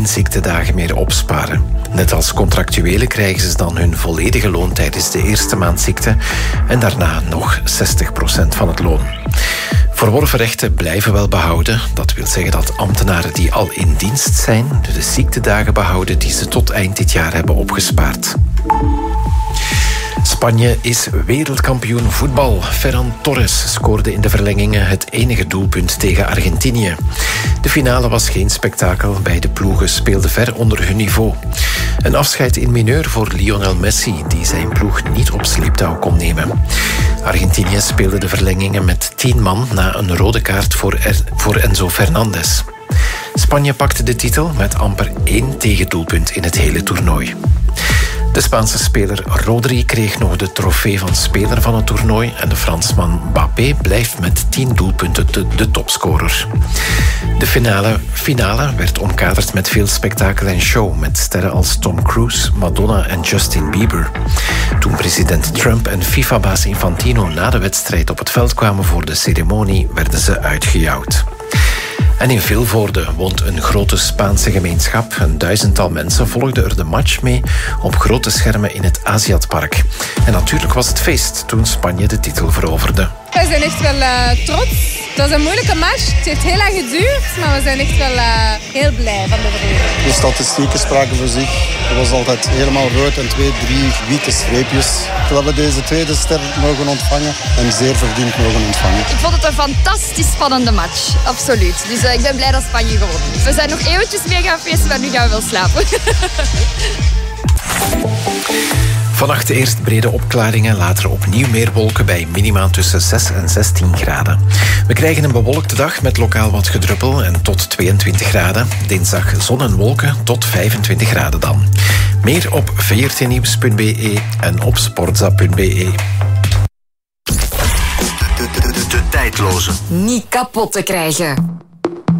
geen ziektedagen meer opsparen. Net als contractuelen krijgen ze dan hun volledige loon tijdens de eerste maand ziekte en daarna nog 60% van het loon. Verworven rechten blijven wel behouden. Dat wil zeggen dat ambtenaren die al in dienst zijn de ziektedagen behouden die ze tot eind dit jaar hebben opgespaard. Spanje is wereldkampioen voetbal. Ferran Torres scoorde in de verlengingen het enige doelpunt tegen Argentinië. De finale was geen spektakel. Beide ploegen speelden ver onder hun niveau. Een afscheid in mineur voor Lionel Messi, die zijn ploeg niet op sleeptouw kon nemen. Argentinië speelde de verlengingen met 10 man na een rode kaart voor Enzo Fernandez. Spanje pakte de titel met amper 1 tegendoelpunt in het hele toernooi. De Spaanse speler Rodri kreeg nog de trofee van speler van het toernooi en de Fransman Mbappé blijft met 10 doelpunten de topscorer. De finale werd omkaderd met veel spektakel en show met sterren als Tom Cruise, Madonna en Justin Bieber. Toen president Trump en FIFA-baas Infantino na de wedstrijd op het veld kwamen voor de ceremonie, werden ze uitgejouwd. En in Vilvoorde woont een grote Spaanse gemeenschap. Een 1000-tal mensen volgden er de match mee op grote schermen in het Aziatpark. En natuurlijk was het feest toen Spanje de titel veroverde. We zijn echt wel trots. Het was een moeilijke match. Het heeft heel lang geduurd, maar we zijn echt wel heel blij van de overwinning. De statistieken spraken voor zich. Het was altijd helemaal rood en 2, 3 witte streepjes. Terwijl we deze tweede ster mogen ontvangen en zeer verdiend mogen ontvangen. Ik vond het een fantastisch spannende match, absoluut. Dus ik ben blij dat Spanje gewonnen heeft. We zijn nog eventjes mee gaan feesten, maar nu gaan we wel slapen. Vannacht eerst brede opklaringen, later opnieuw meer wolken bij minima tussen 6 en 16 graden. We krijgen een bewolkte dag met lokaal wat gedruppel en tot 22 graden. Dinsdag zon en wolken tot 25 graden dan. Meer op vrtnieuws.be en op sportza.be. De tijdloze. Niet kapot te krijgen.